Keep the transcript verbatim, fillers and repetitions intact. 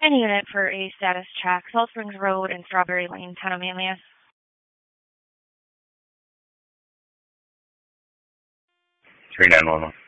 Any unit for a status check, Salt Springs Road and Strawberry Lane, Town of Manlius. three nine one one.